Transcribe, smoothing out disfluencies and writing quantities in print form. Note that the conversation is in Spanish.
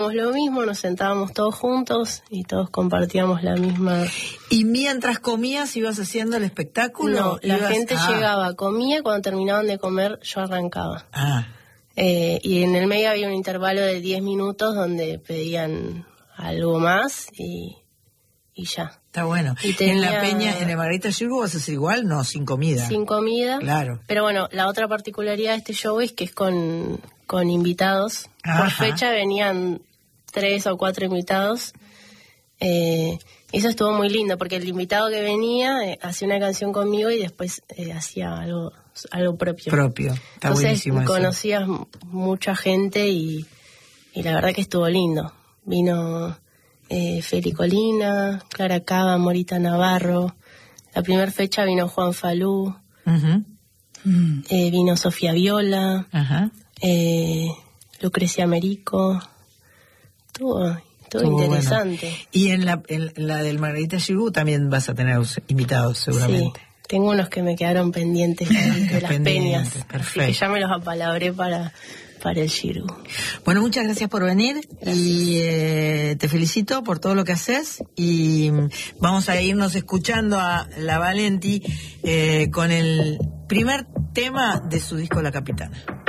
Lo mismo, nos sentábamos todos juntos y todos compartíamos la misma... ¿Y mientras comías ibas haciendo el espectáculo? No, la gente llegaba, comía, cuando terminaban de comer yo arrancaba. Y en el medio había un intervalo de 10 minutos donde pedían algo más y ya. Está bueno. Y en la Peña, en el Margarita Xirgu vas a hacer igual, no, sin comida. Sin comida. Claro. Pero bueno, la otra particularidad de este show es que es con invitados. Ajá. Por fecha venían 3 o 4 invitados. Eso estuvo muy lindo, porque el invitado que venía hacía una canción conmigo y después hacía algo propio. Está entonces, buenísimo eso. Conocías mucha gente y la verdad que estuvo lindo. Vino Feli Colina, Clara Cava, Morita Navarro. La primera fecha vino Juan Falú. Uh-huh. Vino Sofía Viola. Uh-huh. Lucrecia Merico. Estuvo interesante. Bueno. Y en la del Margarita Xirgu también vas a tener invitados, seguramente. Sí, tengo unos que me quedaron pendientes de las peñas. Perfecto. Así que ya me los apalabré para el Xirgu. Bueno, muchas gracias por venir. Gracias. Y te felicito por todo lo que haces. Y vamos a irnos escuchando a La Valenti con el primer tema de su disco La Capitana.